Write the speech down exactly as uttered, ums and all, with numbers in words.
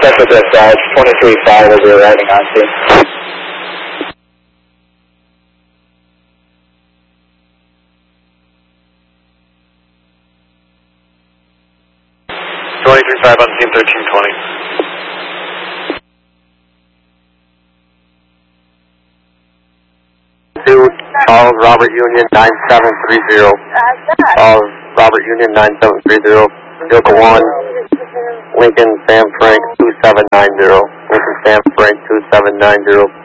Central Dispatch, twenty-three five as you're arriving on scene. twenty-three five on scene, thirteen twenty. Two, Charles Robert Union nine seven three zero. Charles Robert Union nine seven three zero. Vehicle one, Lincoln Sam Frank two seven nine zero. Lincoln Sam Frank two seven nine zero.